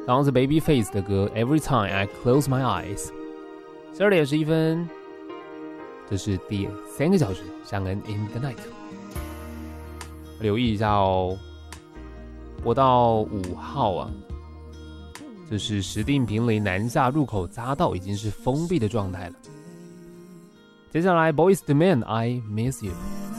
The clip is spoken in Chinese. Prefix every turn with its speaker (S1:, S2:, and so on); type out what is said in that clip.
S1: 刚刚是 Babyface 的歌 Every Time I Close My Eyes。12点11分，这是第3个小时尚恩 In the Night。留意一下哦，播到5号啊，就是石碇坪林南下入口匝道已经是封闭的状态了。接下来 Boyz II Men I Miss You。